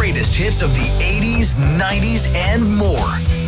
greatest hits of the 80s, 90s, and more.